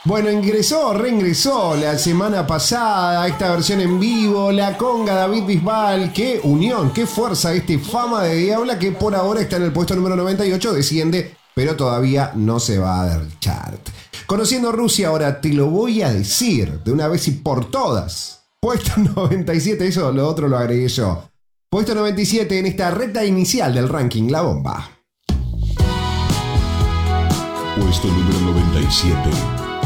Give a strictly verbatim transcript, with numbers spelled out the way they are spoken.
Bueno, ingresó, reingresó la semana pasada esta versión en vivo, la conga David Bisbal. Qué unión, qué fuerza este Fama de Diabla que por ahora está en el puesto número noventa y ocho, desciende, pero todavía no se va del chart. Conociendo Rusia, ahora te lo voy a decir de una vez y por todas. Puesto noventa y siete, eso lo otro lo agregué yo. Puesto noventa y siete en esta recta inicial del ranking La Bomba. Puesto número noventa y siete.